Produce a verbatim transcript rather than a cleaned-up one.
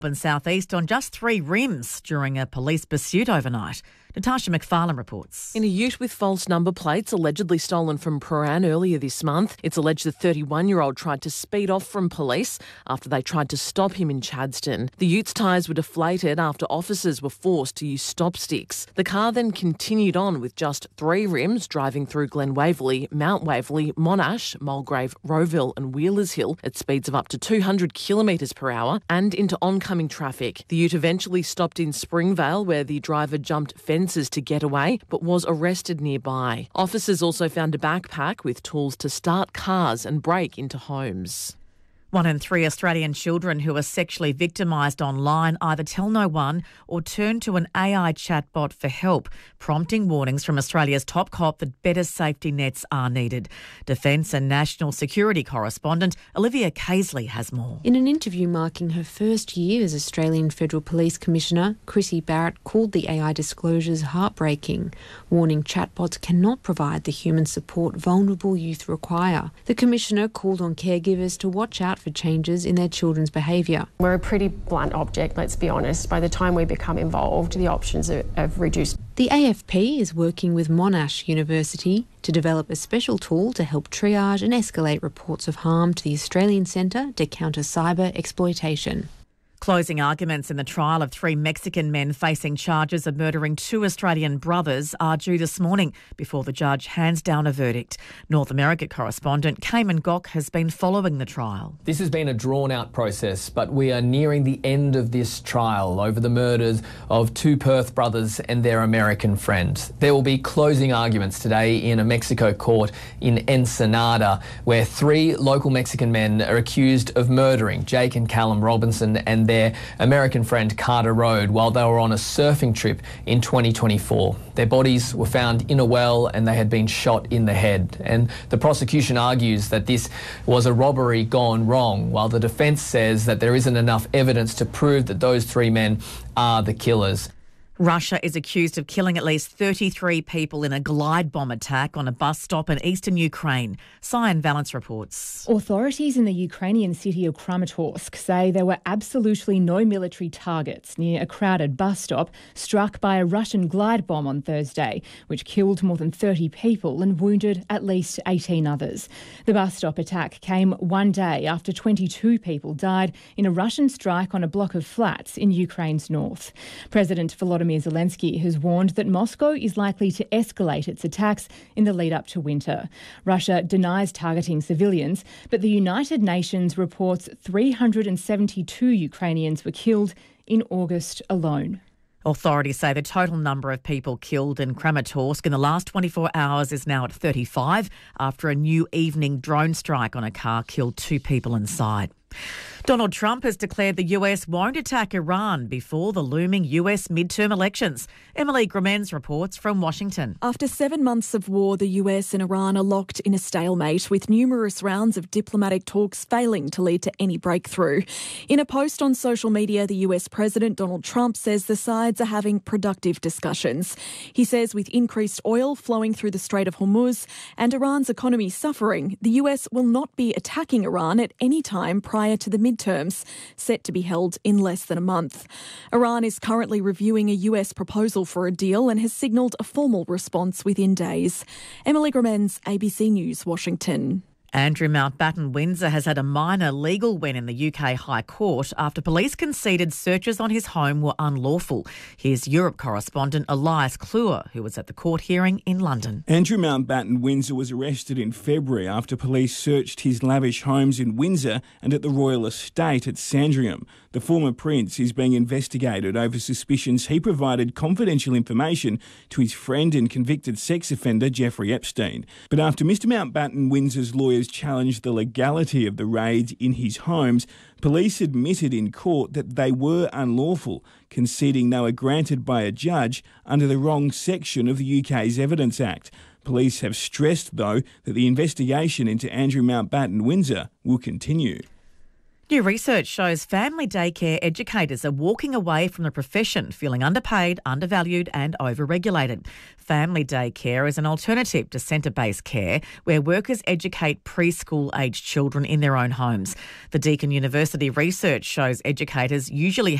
in southeast on just three rims during a police pursuit overnight. Natasha McFarlane reports. In a ute with false number plates allegedly stolen from Prahran earlier this month, it's alleged the thirty-one-year-old tried to speed off from police after they tried to stop him in Chadstone. The ute's tyres were deflated after officers were forced to use stop sticks. The car then continued on with just three rims, driving through Glen Waverley, Mount Waverley, Monash, Mulgrave, Rowville and Wheelers Hill at speeds of up to two hundred kilometres per hour and into oncoming traffic. The ute eventually stopped in Springvale, where the driver jumped fences to get away but was arrested nearby. Officers also found a backpack with tools to start cars and break into homes. One in three Australian children who are sexually victimised online either tell no one or turn to an A I chatbot for help, prompting warnings from Australia's top cop that better safety nets are needed. Defence and national security correspondent Olivia Casely has more. In an interview marking her first year as Australian Federal Police Commissioner, Chrissy Barrett called the A I disclosures heartbreaking, warning chatbots cannot provide the human support vulnerable youth require. The Commissioner called on caregivers to watch out for changes in their children's behaviour. We're a pretty blunt object, let's be honest. By the time we become involved, the options are, have reduced. The A F P is working with Monash University to develop a special tool to help triage and escalate reports of harm to the Australian Centre to Counter Cyber Exploitation. Closing arguments in the trial of three Mexican men facing charges of murdering two Australian brothers are due this morning before the judge hands down a verdict. North America correspondent Cayman Gok has been following the trial. This has been a drawn-out process, but we are nearing the end of this trial over the murders of two Perth brothers and their American friend. There will be closing arguments today in a Mexico court in Ensenada, where three local Mexican men are accused of murdering Jake and Callum Robinson and their American friend Carter Road while they were on a surfing trip in twenty twenty-four. Their bodies were found in a well and they had been shot in the head. And the prosecution argues that this was a robbery gone wrong, while the defence says that there isn't enough evidence to prove that those three men are the killers. Russia is accused of killing at least thirty-three people in a glide bomb attack on a bus stop in eastern Ukraine. Cyan Valence reports. Authorities in the Ukrainian city of Kramatorsk say there were absolutely no military targets near a crowded bus stop struck by a Russian glide bomb on Thursday, which killed more than thirty people and wounded at least eighteen others. The bus stop attack came one day after twenty-two people died in a Russian strike on a block of flats in Ukraine's north. President Volodymyr Zelensky has warned that Moscow is likely to escalate its attacks in the lead up to winter. Russia denies targeting civilians, but the United Nations reports three hundred seventy-two Ukrainians were killed in August alone. Authorities say the total number of people killed in Kramatorsk in the last twenty-four hours is now at thirty-five after a new evening drone strike on a car killed two people inside. Donald Trump has declared the U S won't attack Iran before the looming U S midterm elections. Emily Gramenz reports from Washington. After seven months of war, the U S and Iran are locked in a stalemate, with numerous rounds of diplomatic talks failing to lead to any breakthrough. In a post on social media, the U S President Donald Trump says the sides are having productive discussions. He says with increased oil flowing through the Strait of Hormuz and Iran's economy suffering, the U S will not be attacking Iran at any time prior to the midterms, set to be held in less than a month. Iran is currently reviewing a U S proposal for a deal and has signalled a formal response within days. Emily Gramenz, A B C News, Washington. Andrew Mountbatten Windsor has had a minor legal win in the U K High Court after police conceded searches on his home were unlawful. Here's Europe correspondent Elias Kluwer, who was at the court hearing in London. Andrew Mountbatten Windsor was arrested in February after police searched his lavish homes in Windsor and at the Royal Estate at Sandringham. The former prince is being investigated over suspicions he provided confidential information to his friend and convicted sex offender Jeffrey Epstein. But after Mr Mountbatten Windsor's lawyers challenged the legality of the raids in his homes, police admitted in court that they were unlawful, conceding they were granted by a judge under the wrong section of the U K's Evidence Act. Police have stressed, though, that the investigation into Andrew Mountbatten Windsor will continue. New research shows family daycare educators are walking away from the profession feeling underpaid, undervalued and overregulated. Family daycare is an alternative to centre-based care where workers educate preschool-aged children in their own homes. The Deakin University research shows educators usually